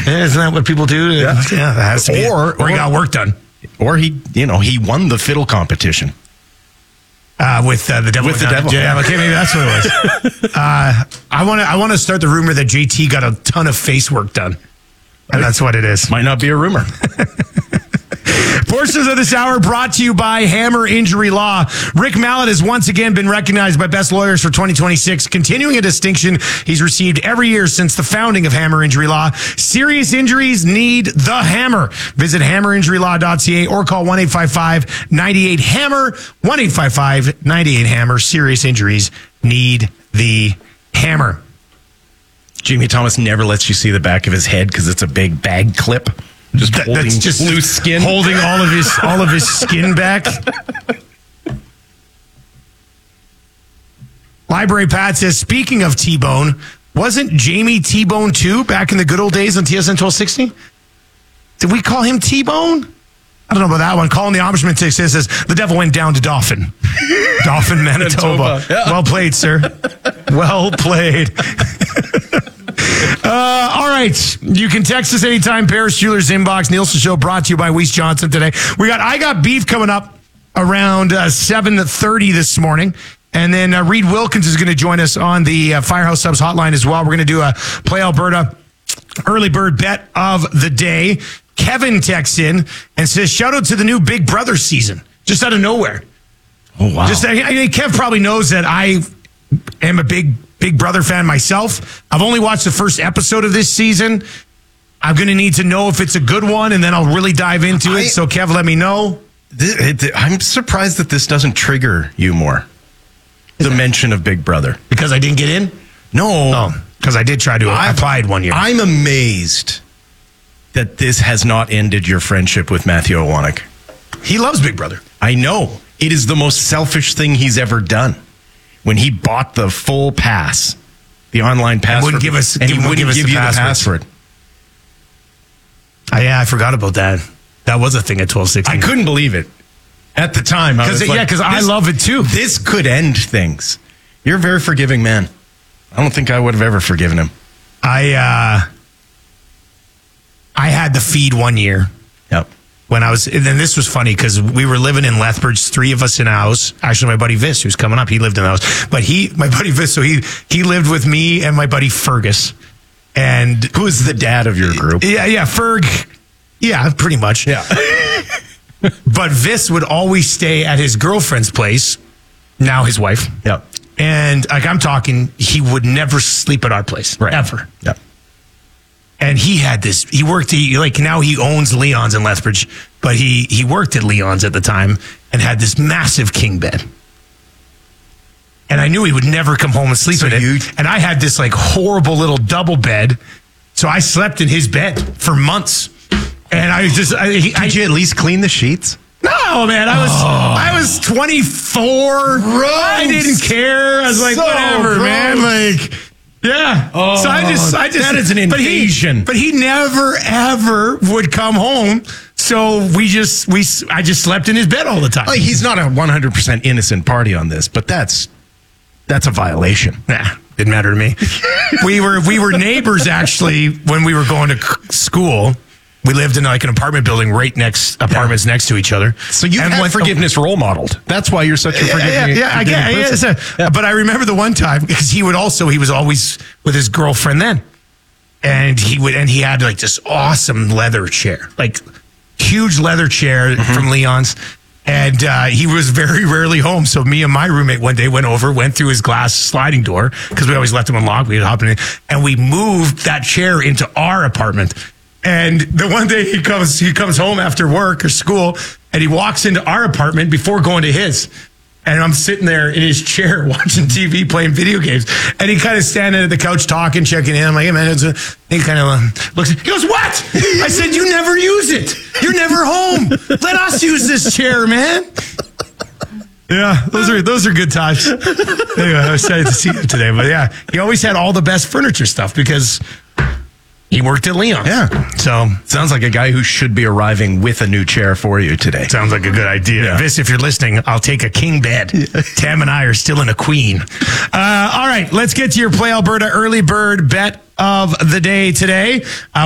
Isn't that what people do? Yeah, that has to be. Or he got work done. Or he won the fiddle competition. With the devil. With the devil. Yeah, okay, maybe that's what it was. I want to start the rumor that JT got a ton of face work done. And that's what it is. Might not be a rumor. Portions of this hour brought to you by Hammer Injury Law. Rick Mallett has once again been recognized by Best Lawyers for 2026, continuing a distinction he's received every year since the founding of Hammer Injury Law. Serious injuries need the hammer. Visit hammerinjurylaw.ca or call 1-855-98-HAMMER, 1-855-98-HAMMER. Serious injuries need the hammer. Jamie Thomas never lets you see the back of his head because it's a big bag clip. That's just loose skin, holding all of his skin back. Library Pat says, speaking of T-Bone, wasn't Jamie T-Bone too back in the good old days on TSN 1260? Did we call him T-Bone? I don't know about that one. Colin the Ombudsman says the devil went down to Dauphin. Dauphin, Manitoba. Yeah. Well played, sir. Well played. All right. You can text us anytime. Paris Jewelers inbox. Nielsen Show brought to you by Weiss Johnson today. I Got Beef coming up around 7:30 this morning. And then Reed Wilkins is going to join us on the Firehouse Subs hotline as well. We're going to do a Play Alberta early bird bet of the day. Kevin texts in and says, shout out to the new Big Brother season. Just out of nowhere. Oh, wow. Kev probably knows that I am a big Brother fan myself. I've only watched the first episode of this season. I'm going to need to know if it's a good one, and then I'll really dive into it. So, Kev, let me know. I'm surprised that this doesn't trigger you more. The mention of Big Brother. Because I didn't get in? No. Because I did try to. I applied one year. I'm amazed that this has not ended your friendship with Matthew Owanek. He loves Big Brother. I know. It is the most selfish thing he's ever done. When he bought the full pass, the online pass, he wouldn't give you the password. I forgot about that. That was a thing at 12:16. I couldn't believe it at the time. Because I love it too. This could end things. You're a very forgiving man. I don't think I would have ever forgiven him. I had the feed one year. Yep. And then this was funny because we were living in Lethbridge, three of us in a house. Actually, my buddy Vis, who's coming up, he lived in the house. But my buddy Vis, so he lived with me and my buddy Fergus. And who is the dad of your group? Yeah, Ferg. Yeah, pretty much. Yeah. But Vis would always stay at his girlfriend's place, now his wife. Yep. And I'm talking, he would never sleep at our place. Right. Ever. Yep. And he worked, now he owns Leon's in Lethbridge, but he worked at Leon's at the time and had this massive king bed. And I knew he would never come home and sleep in it. And I had this horrible little double bed. So I slept in his bed for months. And did you at least clean the sheets? No, man. I was 24. Gross. I didn't care. I was whatever, gross. Man. Yeah. Oh, so I just that is an invasion. But he never ever would come home. So I just slept in his bed all the time. He's not a 100% innocent party on this, but that's a violation. Nah, didn't matter to me. we were neighbors actually when we were going to school. We lived in an apartment building next to each other. So you had forgiveness role modeled. That's why you're such a forgiving person. But I remember the one time because he was always with his girlfriend then. And he had this awesome leather chair, huge leather chair from Leon's. And he was very rarely home. So me and my roommate one day went through his glass sliding door because we always left him unlocked. We'd hop in and we moved that chair into our apartment. And the one day he comes home after work or school and he walks into our apartment before going to his. And I'm sitting there in his chair watching TV, playing video games. And he kind of standing at the couch talking, checking in. I'm like, hey, man, he kind of looks. He goes, what? I said, you never use it. You're never home. Let us use this chair, man. Yeah, those are good times. Anyway, I was excited to see him today. But yeah, he always had all the best furniture stuff because he worked at Leon. Yeah. So sounds like a guy who should be arriving with a new chair for you today. Sounds like a good idea. Yeah. Vis, if you're listening, I'll take a king bed. Tam and I are still in a queen. All right, let's get to your Play Alberta early bird bet of the day today.